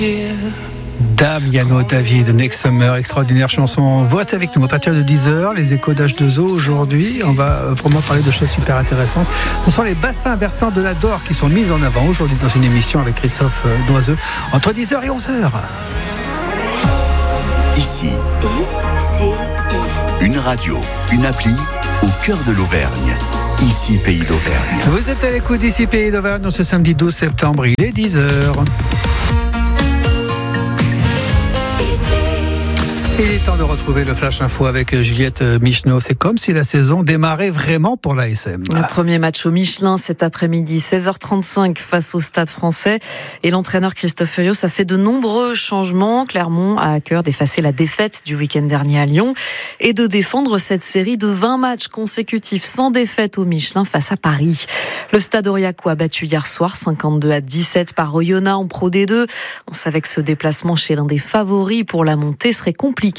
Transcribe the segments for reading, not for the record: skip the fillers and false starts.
Damiano David, Next Summer, extraordinaire chanson. Vous restez avec nous à partir de 10h, les échos d'H2O. Aujourd'hui, on va vraiment parler de choses super intéressantes. Ce sont les bassins versants de la Dore qui sont mis en avant aujourd'hui dans une émission avec Christophe Noiseux entre 10h et 11h. Ici, une radio, une appli au cœur de l'Auvergne. Ici, Pays d'Auvergne. Vous êtes à l'écoute d'Ici, Pays d'Auvergne, ce samedi 12 septembre, il est 10h. Il est temps de retrouver le Flash Info avec Juliette Micheneau. C'est comme si la saison démarrait vraiment pour l'ASM. Le premier match au Michelin cet après-midi, 16h35 face au Stade Français. Et l'entraîneur Christophe Furios a fait de nombreux changements. Clermont a à cœur d'effacer la défaite du week-end dernier à Lyon et de défendre cette série de 20 matchs consécutifs sans défaite au Michelin face à Paris. Le Stade Aurillacois a battu hier soir 52-17 par Oyonnax en Pro D2. On savait que ce déplacement chez l'un des favoris pour la montée serait compliqué.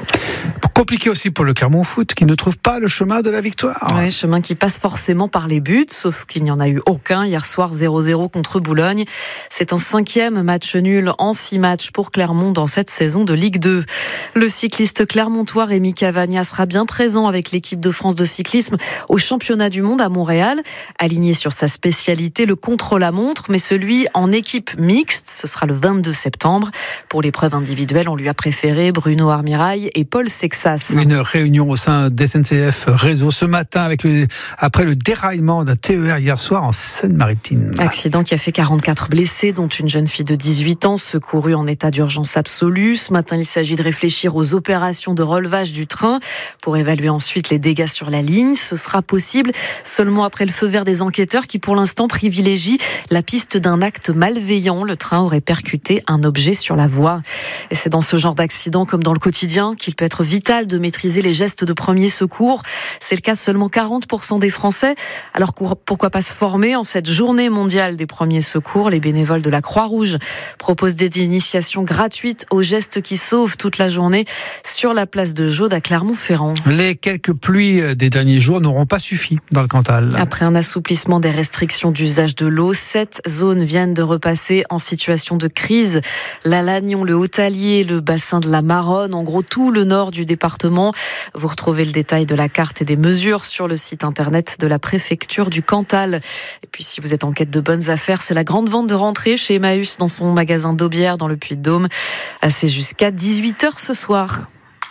Compliqué aussi pour le Clermont Foot qui ne trouve pas le chemin de la victoire. Oui, chemin qui passe forcément par les buts, sauf qu'il n'y en a eu aucun. Hier soir, 0-0 contre Boulogne. C'est un 5e match nul en 6 matchs pour Clermont dans cette saison de Ligue 2. Le cycliste clermontois Rémi Cavagna sera bien présent avec l'équipe de France de cyclisme au championnat du monde à Montréal. Aligné sur sa spécialité, le contre-la-montre, mais celui en équipe mixte. Ce sera le 22 septembre. Pour l'épreuve individuelle, on lui a préféré Bruno Armirail et Paul Sexas. Une réunion au sein d'SNCF Réseau ce matin après le déraillement d'un TER hier soir en Seine-Maritime. Accident qui a fait 44 blessés, dont une jeune fille de 18 ans secourue en état d'urgence absolue. Ce matin, il s'agit de réfléchir aux opérations de relevage du train pour évaluer ensuite les dégâts sur la ligne. Ce sera possible seulement après le feu vert des enquêteurs qui, pour l'instant, privilégient la piste d'un acte malveillant. Le train aurait percuté un objet sur la voie. Et c'est dans ce genre d'accident, comme dans le quotidien, qu'il peut être vital de maîtriser les gestes de premier secours. C'est le cas de seulement 40% des Français. Alors pourquoi pas se former en cette journée mondiale des premiers secours? Les bénévoles de la Croix-Rouge proposent des initiations gratuites aux gestes qui sauvent toute la journée sur la place de Jaude à Clermont-Ferrand. Les quelques pluies des derniers jours n'auront pas suffi dans le Cantal. Après un assouplissement des restrictions d'usage de l'eau, 7 zones viennent de repasser en situation de crise. La Lannion, le Haut-Allier, le bassin de la Maronne, en gros tout le nord du département. Vous retrouvez le détail de la carte et des mesures sur le site internet de la préfecture du Cantal. Et puis si vous êtes en quête de bonnes affaires, c'est la grande vente de rentrée chez Emmaüs dans son magasin d'Aubière dans le Puy-de-Dôme. C'est jusqu'à 18h ce soir.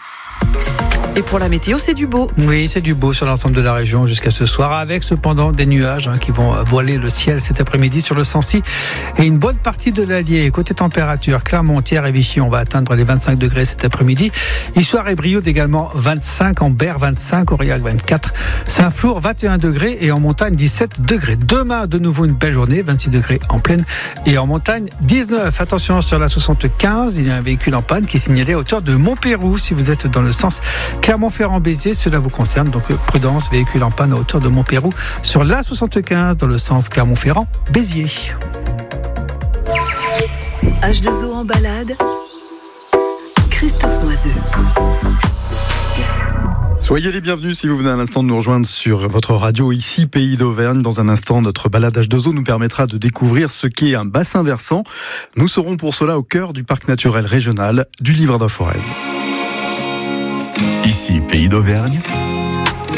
Et pour la météo, c'est du beau. Oui, c'est du beau sur l'ensemble de la région jusqu'à ce soir, avec cependant des nuages qui vont voiler le ciel cet après-midi sur le Sancy et une bonne partie de l'Allier. Côté température, Clermont, Thiers et Vichy, on va atteindre les 25 degrés cet après-midi. Issoire et Brioude également 25, en Berre 25, Aurillac 24, Saint-Flour 21 degrés et en montagne 17 degrés. Demain, de nouveau une belle journée, 26 degrés en plaine et en montagne 19. Attention sur la 75, il y a un véhicule en panne qui est signalé à hauteur de Montpérou. Si vous êt dans le sens Clermont-Ferrand-Béziers, cela vous concerne, donc prudence, véhicule en panne à hauteur de Montpérou sur l'A75 dans le sens Clermont-Ferrand-Béziers. H2O en balade, Christophe Noiseux. Soyez les bienvenus si vous venez à l'instant de nous rejoindre sur votre radio ici, Pays d'Auvergne. Dans un instant, notre balade H2O nous permettra de découvrir ce qu'est un bassin versant. Nous serons pour cela au cœur du parc naturel régional du Livre d'Aforez. Ici, Pays d'Auvergne,